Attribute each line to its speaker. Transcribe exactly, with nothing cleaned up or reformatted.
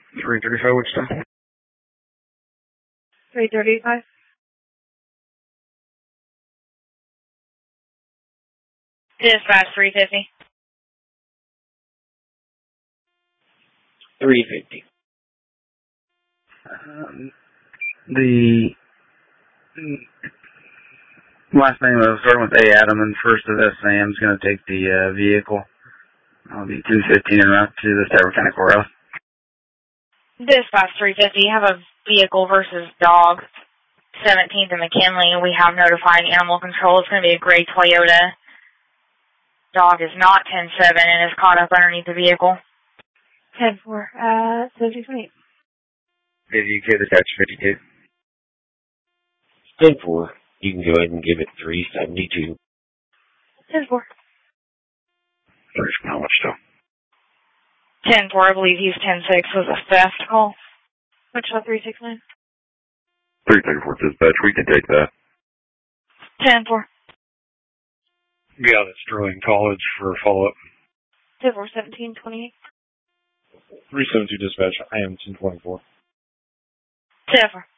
Speaker 1: three thirty-five Wichita.
Speaker 2: three thirty-five.
Speaker 3: Dispatch three fifty.
Speaker 4: three fifty.
Speaker 1: Um, the last name was starting with A. Adam and first of S. Sam's going to take the uh, vehicle. I'll be two fifteen and route to the Starkville County Courthouse.
Speaker 3: Dispatch three fifty. Have a vehicle versus dog. seventeenth and McKinley. We have notified animal control. It's going to be a gray Toyota. Dog is not ten seven and is caught up underneath the vehicle.
Speaker 2: ten four. Uh, seventy twenty-eight.
Speaker 1: fifty K, the catch fifty-two.
Speaker 4: ten four. You can go ahead and give it three seventy-two.
Speaker 2: ten four.
Speaker 1: First, how much still?
Speaker 3: ten four, I believe he's ten six was a theft call.
Speaker 2: Wichita three six nine.
Speaker 1: three thirty-four dispatch, we can take that.
Speaker 3: ten four.
Speaker 1: Yeah, that's Sterling College for follow-up.
Speaker 2: ten four seventeen twenty-eight.
Speaker 5: three seven two dispatch, I am ten twenty-four.
Speaker 3: ten four.